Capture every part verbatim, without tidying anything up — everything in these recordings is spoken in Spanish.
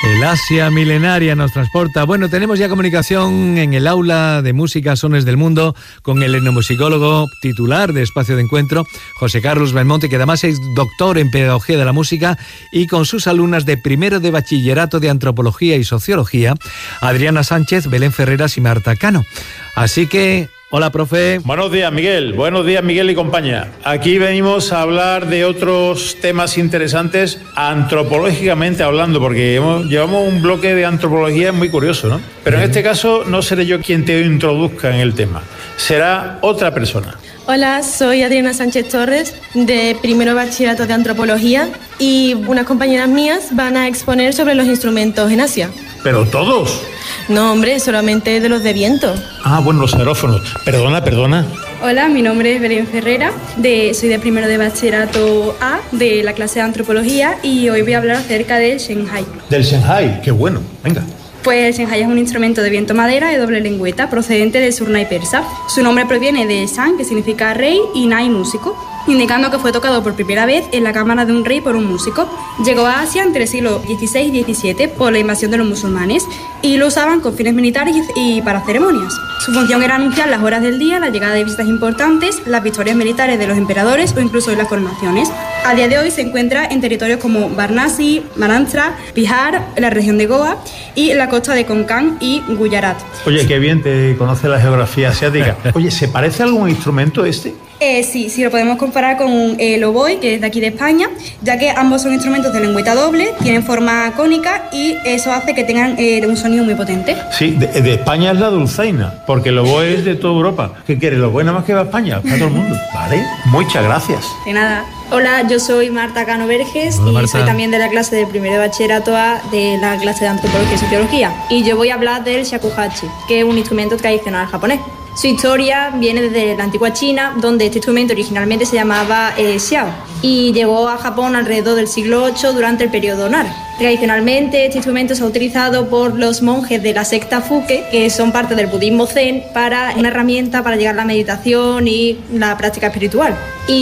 El Asia milenaria nos transporta. Bueno, tenemos ya comunicación en el aula de música Sones del Mundo con el etnomusicólogo titular de Espacio de Encuentro, José Carlos Belmonte, que además es doctor en Pedagogía de la Música, y con sus alumnas de primero de Bachillerato de Antropología y Sociología, Adriana Sánchez, Belén Ferreras y Marta Cano. Así que... hola, profe. Buenos días, Miguel. Buenos días, Miguel y compañía. Aquí venimos a hablar de otros temas interesantes antropológicamente hablando, porque hemos, llevamos un bloque de antropología muy curioso, ¿no? Pero en este caso no seré yo quien te introduzca en el tema. Será otra persona. Hola, soy Adriana Sánchez Torres, de primero Bachillerato de Antropología, y unas compañeras mías van a exponer sobre los instrumentos en Asia. ¿Pero todos? No, hombre, solamente de los de viento. Ah, bueno, los aerófonos. Perdona, perdona. Hola, mi nombre es Belén Ferrera, de, soy de primero de Bachillerato A, de la clase de Antropología, y hoy voy a hablar acerca del Shenhai. ¿Del Shenhai? Qué bueno, venga. Pues el Shenhai es un instrumento de viento madera de doble lengüeta procedente del Surnai persa. Su nombre proviene de Shan, que significa rey, y Nai, músico, indicando que fue tocado por primera vez en la cámara de un rey por un músico. Llegó a Asia entre el siglo dieciséis y diecisiete por la invasión de los musulmanes y lo usaban con fines militares y para ceremonias. Su función era anunciar las horas del día, la llegada de visitas importantes, las victorias militares de los emperadores o incluso en las coronaciones. A día de hoy se encuentra en territorios como Varanasi, Maharashtra, Bihar, la región de Goa y la costa de Konkan y Gujarat. Oye, qué bien te conoce la geografía asiática. Oye, ¿se parece a algún instrumento este? Eh, sí, sí, lo podemos comparar con el oboe, que es de aquí de España, ya que ambos son instrumentos de lengüeta doble, tienen forma cónica y eso hace que tengan eh, un sonido muy potente. Sí, de, de España es la dulzaina, porque el oboe es de toda Europa. ¿Qué quieres? ¿El oboe nada más que va a España? Para todo el mundo. Vale, muchas gracias. De nada. Hola, yo soy Marta Cano Verges. Hola, y Marta. Soy también de la clase de primero de Bachillerato A de la clase de Antropología y Sociología. Y yo voy a hablar del shakuhachi, que es un instrumento tradicional japonés. Su historia viene desde la antigua China, donde este instrumento originalmente se llamaba eh, xiao y llegó a Japón alrededor del siglo ocho durante el periodo Nara. Tradicionalmente este instrumento se ha utilizado por los monjes de la secta Fuke, que son parte del budismo zen, para una herramienta para llegar a la meditación y la práctica espiritual.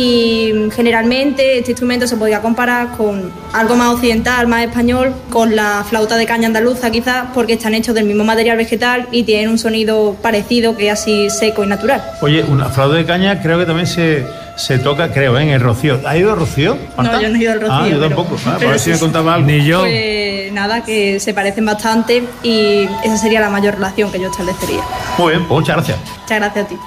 Y generalmente este instrumento se podía comparar con algo más occidental, más español, con la flauta de caña andaluza quizás, porque están hechos del mismo material vegetal y tienen un sonido parecido, que es así seco y natural. Oye, una flauta de caña creo que también se, se toca, creo, ¿eh? en el Rocío. ¿Has ido al Rocío, Marta? No, yo no he ido al Rocío. Ah, yo pero, tampoco. Ah, pero por si sí, me contaba algo. Ni yo. Pues nada, que se parecen bastante y esa sería la mayor relación que yo establecería. Muy bien, pues muchas gracias. Muchas gracias a ti.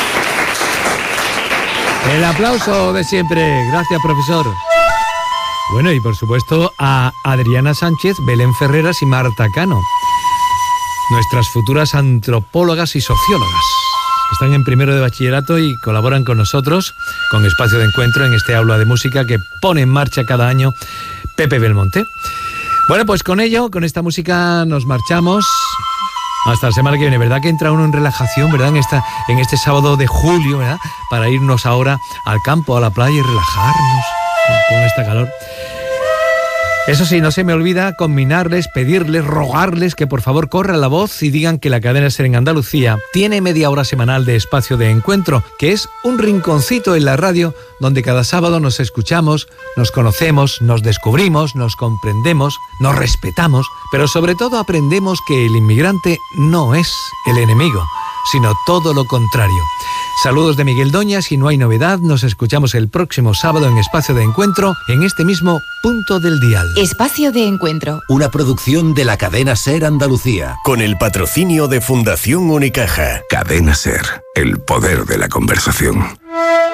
El aplauso de siempre. Gracias, profesor. Bueno, y por supuesto a Adriana Sánchez, Belén Ferreras y Marta Cano, nuestras futuras antropólogas y sociólogas. Están en primero de bachillerato y colaboran con nosotros, con Espacio de Encuentro, en este aula de música que pone en marcha cada año Pepe Belmonte. Bueno, pues con ello, con esta música nos marchamos hasta la semana que viene. ¿Verdad que entra uno en relajación, verdad? En, esta, en este sábado de julio, ¿verdad? Para irnos ahora al campo, a la playa y relajarnos con, con esta calor. Eso sí, no se me olvida combinarles, pedirles, rogarles que por favor corran la voz y digan que la cadena SER en Andalucía tiene media hora semanal de Espacio de Encuentro, que es un rinconcito en la radio donde cada sábado nos escuchamos, nos conocemos, nos descubrimos, nos comprendemos, nos respetamos, pero sobre todo aprendemos que el inmigrante no es el enemigo, sino todo lo contrario. Saludos de Miguel Doñas y no hay novedad, nos escuchamos el próximo sábado en Espacio de Encuentro, en este mismo punto del dial. Espacio de Encuentro. Una producción de la cadena SER Andalucía. Con el patrocinio de Fundación Unicaja. Cadena SER, el poder de la conversación.